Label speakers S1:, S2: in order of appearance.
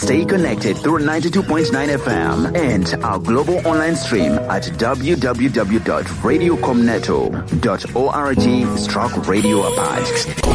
S1: Stay connected through 92.9 FM and our global online stream at www.radiocomneto.org/radio apart.